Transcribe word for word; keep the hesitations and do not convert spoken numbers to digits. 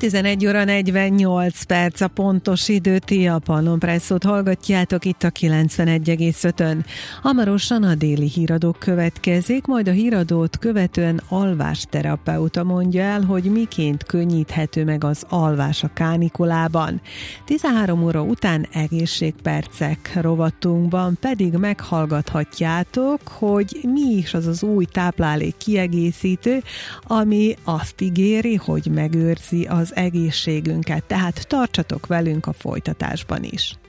tizenegy óra negyvennyolc perc a pontos idő, ti a Pallon Presszót hallgatjátok itt a kilencvenegy egész ötön. Hamarosan a déli híradók következik, majd a híradót követően alvásterapeuta mondja el, hogy miként könnyíthető meg az alvás a kánikulában. tizenhárom óra után egészségpercek rovatunkban pedig meghallgathatjátok, hogy mi is az az új táplálék kiegészítő, ami azt ígéri, hogy megőrzi az egészségünket, tehát tartsatok velünk a folytatásban is.